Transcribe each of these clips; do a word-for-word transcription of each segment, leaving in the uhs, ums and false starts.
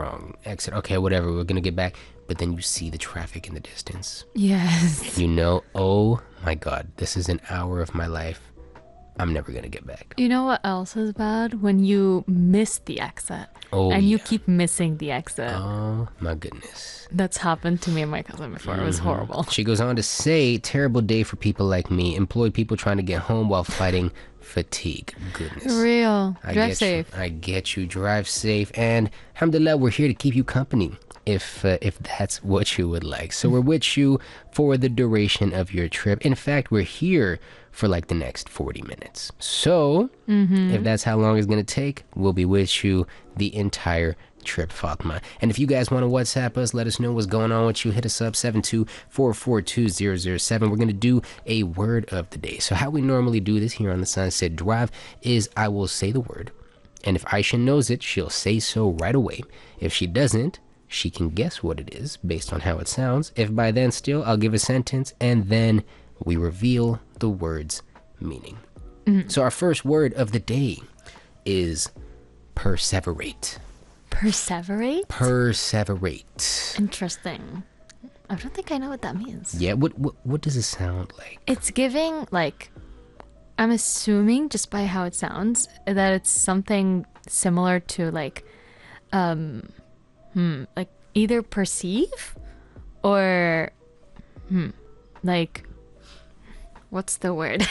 wrong exit. Okay, whatever, we're gonna get back. But then you see the traffic in the distance. Yes. You know, oh my God, this is an hour of my life. I'm never gonna get back. You know what else is bad? When you miss the exit. Oh, and you yeah. keep missing the exit. Oh my goodness. That's happened to me and my cousin before. It was Mm-hmm. horrible. She goes on to say, terrible day for people like me. Employed people trying to get home while fighting fatigue. Goodness. Real. I Drive get safe. You. I get you. Drive safe. And alhamdulillah, we're here to keep you company if uh, if that's what you would like. So we're with you for the duration of your trip. In fact, we're here for like the next forty minutes. So Mm-hmm. if that's how long it's going to take, we'll be with you the entire trip, Fatma. And if you guys want to WhatsApp us, let us know what's going on with you. Hit us up, seven two four four two zero zero seven. We're going to do a word of the day. So how we normally do this here on the Sunset Drive is I will say the word. And if Aisha knows it, she'll say so right away. If she doesn't, she can guess what it is based on how it sounds. If by then still, I'll give a sentence and then we reveal the word's meaning. Mm-hmm. So our first word of the day is perseverate. Perseverate? Perseverate. Interesting. I don't think I know what that means. Yeah, what what, what does it sound like? It's giving, like, I'm assuming just by how it sounds that it's something similar to, like, um, hmm, like either perceive or, hmm, like, what's the word?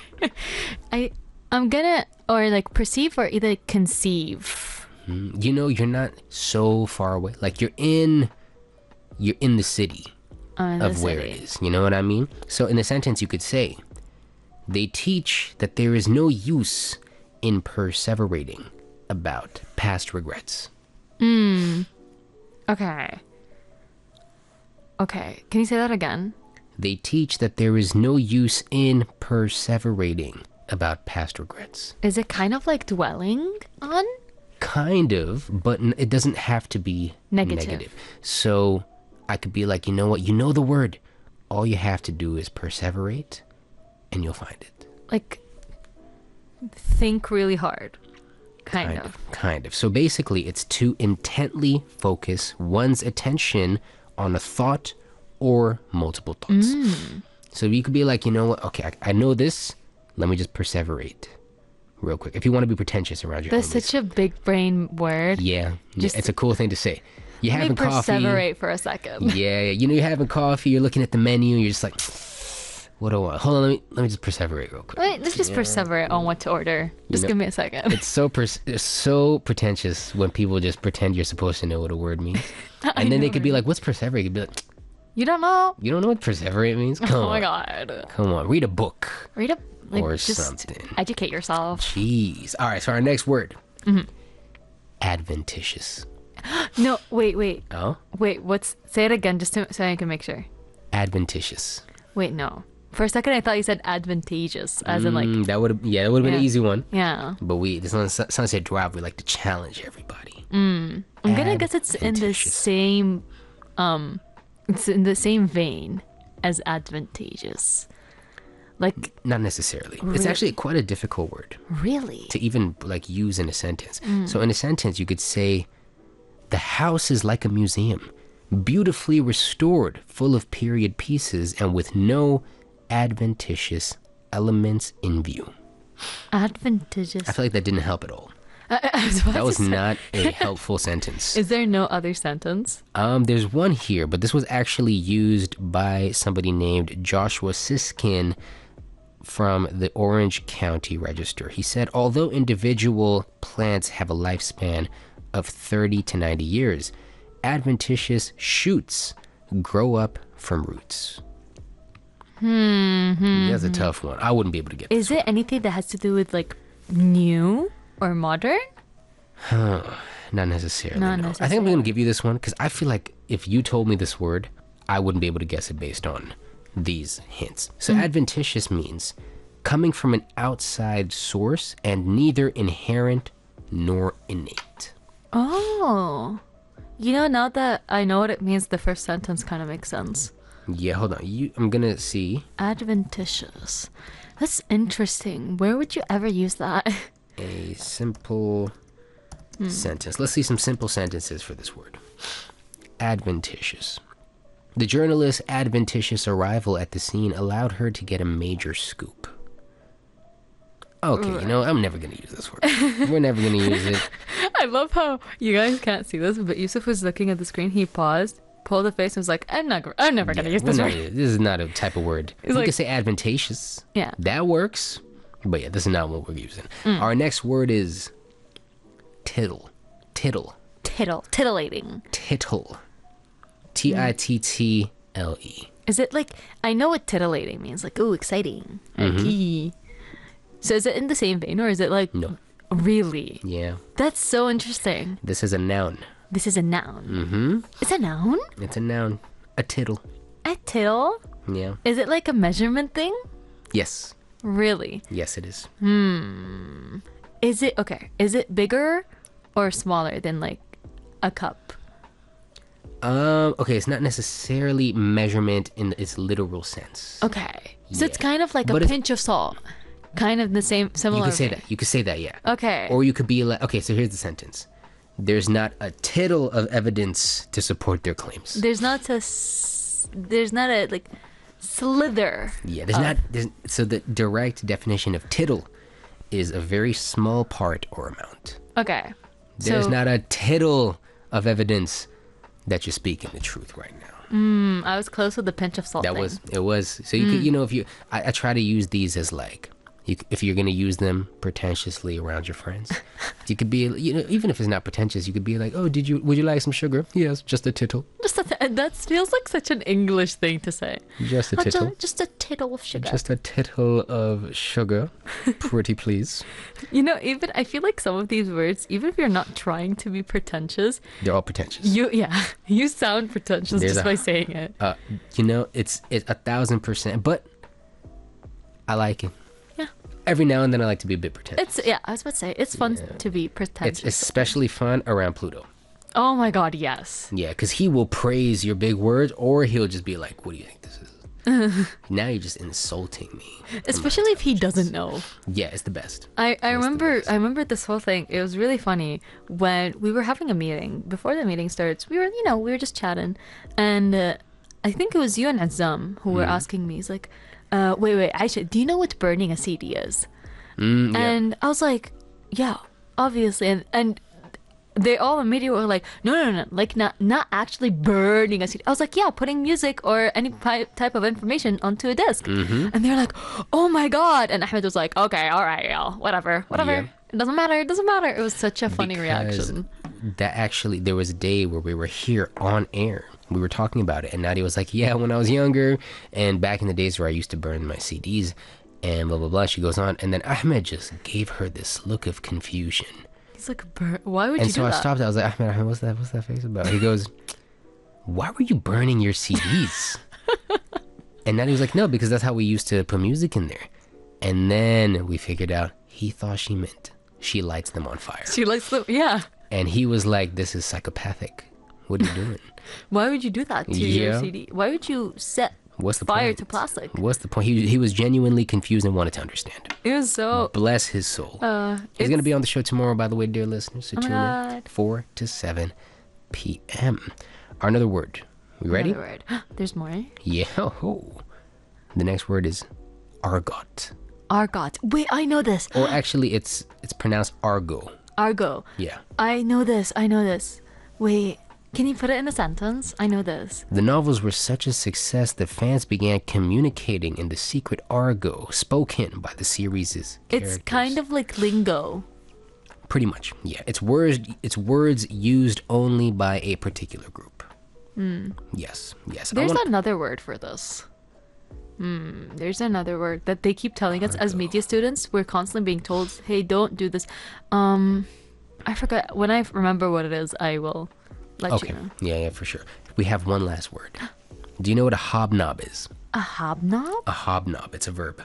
I, I'm gonna, or like perceive or either conceive. You know, you're not so far away. Like you're in, you're in the city Uh, the of where city. it is. You know what I mean? So in the sentence, you could say, they teach that there is no use in perseverating about past regrets. Mm. Okay. Okay. Can you say that again? They teach that there is no use in perseverating about past regrets. Is it kind of like dwelling on? Kind of, but n- it doesn't have to be Negative. negative. So I could be like, you know what? You know the word. All you have to do is perseverate and you'll find it. Like, think really hard. Kind, of. Kind of. So basically, it's to intently focus one's attention on a thought or multiple thoughts. Mm. So you could be like, you know what? Okay, I, I know this. Let me just perseverate real quick. If you want to be pretentious around your That's homies. such a big brain word. Yeah, Just- yeah, it's a cool thing to say. You're Let me having coffee. perseverate for a second. Yeah, yeah, you know, you're having coffee. You're looking at the menu. You're just like, what do I want? Hold on, let me let me just perseverate real quick. Wait, let's just perseverate on what to order. Just know, give me a second. It's so pers- it's so pretentious when people just pretend you're supposed to know what a word means, and then they could be like, "What's perseverate?" You could be like, You don't know? "You don't know what perseverate means? Come Oh my on, god. come on, read a book Read up. Like, or just something." educate yourself. Jeez. All right, so our next word, Mm-hmm. adventitious. No, wait, wait. Oh, Wait, what's... Say it again just to, so I can make sure. adventitious. Wait, no. For a second, I thought you said advantageous, as in like... Mm, that would yeah, that would have been Yeah. an easy one. Yeah. But we this on Sun- Sunset Drive, we like to challenge everybody. I'm gonna guess it's in the Adventitious. same... Um, it's in the same vein as advantageous. Like, Not necessarily. It's Really? actually quite a difficult word really? to even like use in a sentence. Mm. So in a sentence, you could say, "The house is like a museum, beautifully restored, full of period pieces, and with no adventitious elements in view." Advantageous. I feel like that didn't help at all. I, I was about That to was say- not a helpful sentence. Is there no other sentence? Um, there's one here, but this was actually used by somebody named Joshua Siskin from the Orange County Register. He said, although individual plants have a lifespan of thirty to ninety years, adventitious shoots grow up from roots. Hmm. That's a tough one. I wouldn't be able to get Is this it anything that has to do with like new or modern? one. Not necessarily. Not no. I think I'm going to give you this one because I feel like if you told me this word, I wouldn't be able to guess it based on these hints. So adventitious means coming from an outside source and neither inherent nor innate. Oh. You know, now that I know what it means, the first sentence kind of makes sense. Yeah, hold on. You, I'm going to see Adventitious. That's interesting. Where would you ever use that? a simple sentence. Let's see some simple sentences for this word. Adventitious. The journalist's adventitious arrival at the scene allowed her to get a major scoop. Okay, you know, I'm never going to use this word. We're never going to use it. I love how you guys can't see this, but Yusuf was looking at the screen. He paused, pulled a face, and was like, "I'm not. I'm never gonna Yeah, use we're this not- word." This is not a type of word. It's You like- can say advantageous. Yeah. That works. But yeah, this is not what we're using. Our next word is tittle. Tittle. Tittle, titillating. Tittle. T I T T L E. Is it like I know what titillating means? Like, ooh, exciting. Mm-hmm. Okay. So is it in the same vein, or is it like No. really? Yeah. That's so interesting. This is a noun. This is a noun. Mm-hmm. It's a noun. It's a noun. A tittle. A tittle. Yeah. Is it like a measurement thing? Yes. Really? Yes, it is. Is it okay? Is it bigger or smaller than like a cup? Um. Okay, it's not necessarily measurement in its literal sense. Okay. So it's Yeah. kind of like But a it's- pinch of salt. Kind of the same, You similar. could say vein. that. You could say that, yeah. Okay. Or you could be like, okay, so here's the sentence. There's not a tittle of evidence to support their claims. There's not a. s- There's not a like slither. Yeah, there's not. There's, so the direct definition of tittle is a very small part or amount. Okay. There's so, not a tittle of evidence that you're speaking the truth right now. Mm, I was close with the pinch of salt. That thing. was it was so you could, you know, if you I, I try to use these as like you, c- if you're gonna use them pretentiously around your friends, you could be, you know, even if it's not pretentious, you could be like, oh, did you would you like some sugar? Yes, just a tittle, just a th- that feels like such an English thing to say. just a Uh, ju- tittle, Just a tittle of sugar. just a tittle of sugar, pretty please. You know, even I feel like some of these words, even if you're not trying to be pretentious, They're all pretentious. you yeah, you sound pretentious There's just a- by saying it. Uh, you know, it's it's a thousand percent, but I like it. Yeah. Every now and then, I like to be a bit pretentious. It's yeah, I was about to say it's fun to be It's pretentious. especially fun around Pluto. Oh my god, yes. Yeah, because he will praise your big words, or he'll just be like, what do you think this is? Now you're just insulting me. Especially if he doesn't know. Yeah, it's the best. I, I the remember best. I remember this whole thing. It was really funny when we were having a meeting. Before the meeting starts, we were you know we were just chatting, and uh, I think it was you and Azam who were Mm-hmm. asking me. He's like, uh, "Wait, wait, Aisha, do you know what burning a C D is?" Mm, yeah. And I was like, "Yeah, obviously." And and they all immediately were like, "No, no, no, like not not actually burning a C D." I was like, "Yeah, putting music or any pi- type of information onto a disk." Mm-hmm. And they're like, "Oh my god!" And Ahmed was like, "Okay, all right, yeah, whatever, whatever. Yeah. It doesn't matter. It doesn't matter." It was such a funny Because reaction. That actually, there was a day where we were here on air. We were talking about it, and Nadia was like, yeah, when I was younger, and back in the days where I used to burn my C Ds, and blah, blah, blah. She goes on, and then Ahmed just gave her this look of confusion. He's like, "Bur- "Why would And you so do I that?" stopped. I was like, Ahmed, Ahmed, what's that? What's that face about? He goes, why were you burning your C Ds? And then he was like, no, because that's how we used to put music in there. And then we figured out he thought she meant she lights them on fire. She likes the yeah. And he was like, this is psychopathic. What are you doing? Why would you do that to your Yeah. C D? Why would you set What's the fire point? to plastic? What's the point? He, he was genuinely confused and wanted to understand. It was so. Bless his soul. Uh, He's going to be on the show tomorrow, by the way, dear listeners. So Oh my tune in God. four to seven p.m. Our another word. We ready? Another word. There's more. Yeah. Oh. The next word is argot. Argot. Wait, I know this. Or actually, it's it's pronounced argo. Argo. Yeah. I know this. I know this. Wait, can you put it in a sentence? I know this. The novels were such a success that fans began communicating in the secret argot spoken by the series' characters. It's kind of like lingo. Pretty much, yeah. It's words. It's words used only by a particular group. Yes, yes. I There's wanna- another word for this. Hmm, there's another word that they keep telling us as media students. We're constantly being told, "Hey, don't do this." Um, I forgot. When I remember what it is, I will let Okay. you know. Yeah, yeah, for sure. We have one last word. Do you know what a hobnob is? A hobnob? A hobnob. It's a verb.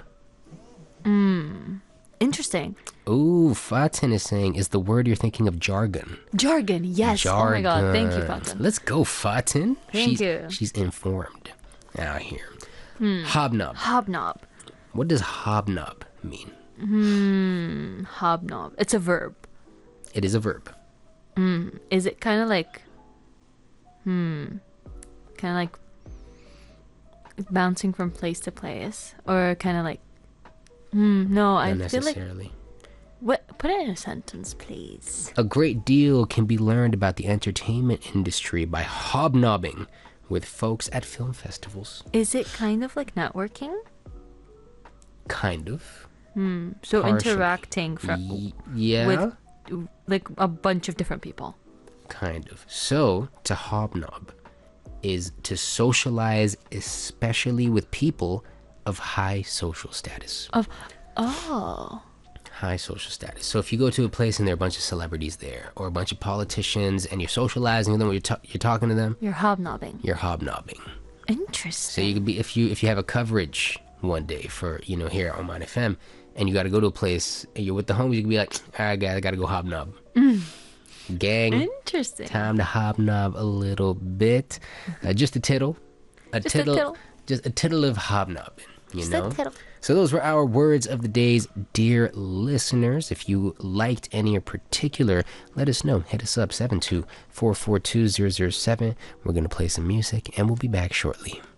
Interesting. Ooh, Fatin is saying, is the word you're thinking of jargon? Jargon. Yes. Jargon. Oh my god. Thank you, Fatin. Let's go, Fatin. Thank she's, you. She's informed out here. Hobnob. Hobnob. What does hobnob mean? Hobnob. It's a verb. It is a verb. Is it kind of like, hmm, kind of like bouncing from place to place, or kind of like, hmm, no, I Not feel like necessarily. what? Put it in a sentence, please. A great deal can be learned about the entertainment industry by hobnobbing with folks at film festivals. Is it kind of like networking? Kind of. So Partially. interacting from Y- yeah. with like a bunch of different people. Kind of. So, to hobnob is to socialize, especially with people of high social status. Of oh, High social status. So, if you go to a place and there are a bunch of celebrities there, or a bunch of politicians, and you're socializing with them, or you're, ta- you're talking to them, you're hobnobbing. you're hobnobbing. Interesting. So you could be if you if you have a coverage one day for you know here on Mine F M, and you got to go to a place and you're with the homies, you can be like, I got I got to go hobnob. Gang, Interesting. time to hobnob a little bit, uh, just a tittle, a Just a tittle, tittle. just a tittle of hobnobbing. You Just know. a tittle. So those were our words of the days, dear listeners. If you liked any in particular, let us know. Hit us up seven two four four two zero zero seven. We're gonna play some music, and we'll be back shortly.